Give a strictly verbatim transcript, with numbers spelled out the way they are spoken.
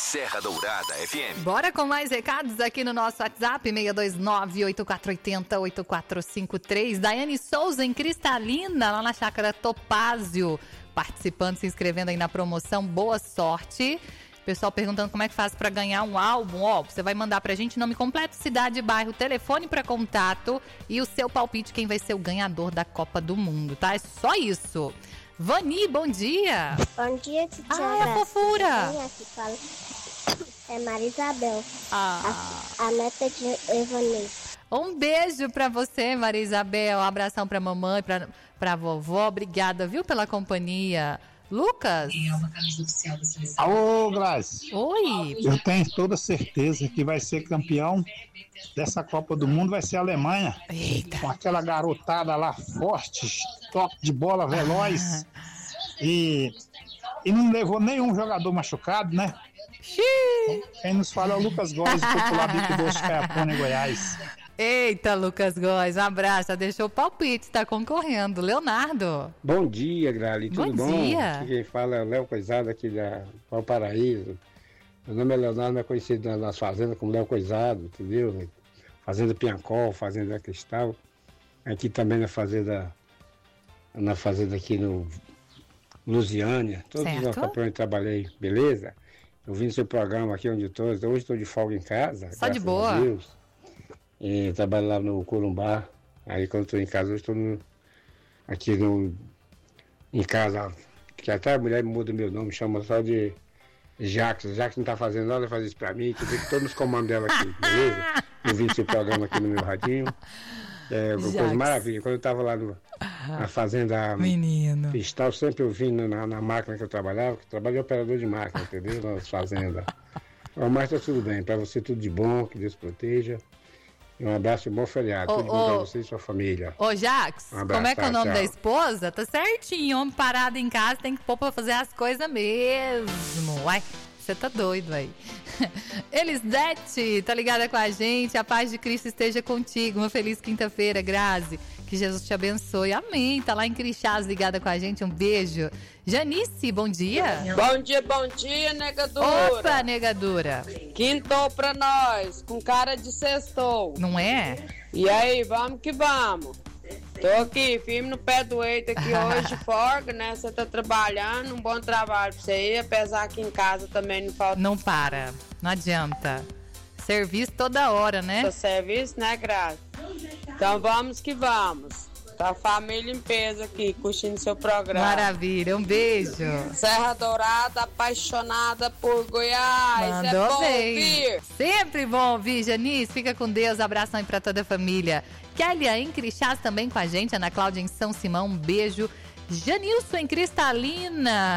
Serra Dourada F M. Bora com mais recados aqui no nosso WhatsApp, seis dois nove, oito quatro oito zero, oito quatro cinco três. Daiane Souza, em Cristalina, lá na Chácara Topázio, participando, se inscrevendo aí na promoção. Boa sorte. Pessoal perguntando como é que faz para ganhar um álbum. Ó, você vai mandar pra gente nome completo, cidade, bairro, telefone para contato e o seu palpite, quem vai ser o ganhador da Copa do Mundo, tá? É só isso. Vani, bom dia. Bom dia, Titia. Ah, a fofura. Quem aqui fala é Maria Isabel, Ah. a, a neta de Evanei. Um beijo pra você, Maria Isabel. Um abração pra mamãe, pra, pra vovó. Obrigada, viu, pela companhia. Lucas? Alô, Grazi. Oi. Eu tenho toda certeza que vai ser campeão dessa Copa do Mundo, vai ser a Alemanha. Eita. Com aquela garotada lá forte, toque de bola veloz. E, e não levou nenhum jogador machucado, né? Xiii. Quem nos fala é o Lucas Góes, popular Bico Doce, Caiapônia, Goiás. Eita, Lucas Góes, um abraço. Já deixou o palpite, tá concorrendo. Leonardo. Bom dia, Grali, tudo Bom bom? dia. Aqui quem fala é o Léo Coisado, aqui da Valparaíso. Meu nome é Leonardo, é conhecido nas fazendas como Léo Coisado, entendeu? Fazenda Piancol, Fazenda Cristal. Aqui também na fazenda, na fazenda aqui no Lusiânia. Todos os campeões trabalhei, beleza? Eu vim no seu programa aqui onde eu estou, hoje estou de folga em casa. Só de boa. A Deus. E trabalho lá no Corumbá. Aí quando estou em casa, hoje estou aqui no, em casa, que até a mulher muda meu nome, chama só de Jacques. Jacques não está fazendo nada, faz isso pra mim, que eu tô nos comandos dela aqui, beleza? Eu vim esse programa aqui no meu radinho. É uma coisa maravilha. Quando eu estava lá no, na fazenda Menino. Cristal, sempre eu vim na, na máquina que eu trabalhava, que eu trabalho de operador de máquina, entendeu? Nas fazendas. Mas tá tudo bem, para você tudo de bom, que Deus proteja. E um abraço e um bom feriado. Ô, Tudo de bom ô, pra você e sua família. Ô, Jax, Um abraço, como é que é o tá, nome tchau. da esposa? Tá certinho, homem parado em casa tem que pôr pra fazer as coisas mesmo. Uai, você tá doido aí. Elisete, tá ligada com a gente? A paz de Cristo esteja contigo. Uma feliz quinta-feira, Grazi. Que Jesus te abençoe. Amém. Tá lá em Crixás ligada com a gente. Um beijo. Janice, bom dia. Bom dia, bom dia, negadura. Opa, negadura. Quintou pra nós, com cara de sextou. Não é? E aí, vamos que vamos. Tô aqui, firme no pé do eito aqui hoje, folga, né? Você tá trabalhando, um bom trabalho pra você ir, apesar que em casa também não falta. Não para, não adianta. Serviço toda hora, né? Seu serviço, né, Graça? Então vamos que vamos. Tá a família em peso aqui, curtindo seu programa. Maravilha, um beijo. Serra Dourada, apaixonada por Goiás. Mandou é bom bem. ouvir. Sempre bom ouvir, Janice. Fica com Deus. Abração aí pra toda a família. Kélia em Crixás também com a gente. Ana Cláudia em São Simão, um beijo. Janilson em Cristalina.